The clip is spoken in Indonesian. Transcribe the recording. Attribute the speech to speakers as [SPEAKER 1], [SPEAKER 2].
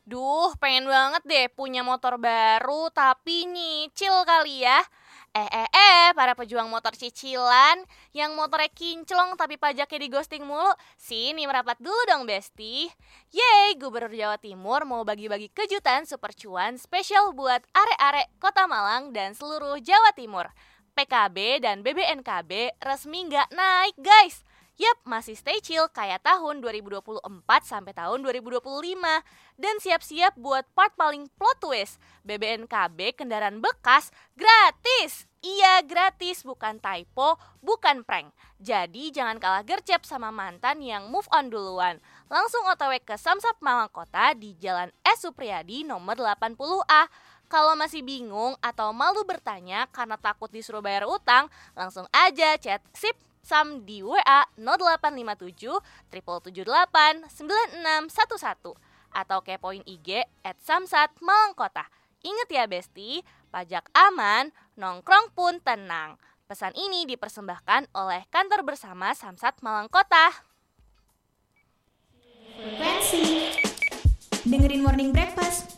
[SPEAKER 1] Duh, pengen banget deh punya motor baru tapi nyicil kali ya. Para pejuang motor cicilan yang motornya kinclong tapi pajaknya di ghosting mulu, sini merapat dulu dong Besti. Yeay, Gubernur Jawa Timur mau bagi-bagi kejutan super cuan spesial buat arek-arek Kota Malang dan seluruh Jawa Timur. PKB dan BBNKB resmi nggak naik guys. Yap, masih stay chill kayak tahun 2024 sampai tahun 2025. Dan siap-siap buat part paling plot twist. BBNKB kendaraan bekas gratis. Iya, gratis, bukan typo, bukan prank. Jadi jangan kalah gercep sama mantan yang move on duluan. Langsung OTW ke Samsat Malang Kota di Jalan S. Supriyadi nomor 80A. Kalau masih bingung atau malu bertanya karena takut disuruh bayar utang, langsung aja chat SIP Sam di WA 0857 778 9611 atau kepoin IG @samsat_malangkota. Ingat ya Besti, pajak aman, nongkrong pun tenang. Pesan ini dipersembahkan oleh kantor bersama Samsat Malang Kota.
[SPEAKER 2] Frekuensi. Dengerin Morning Breakfast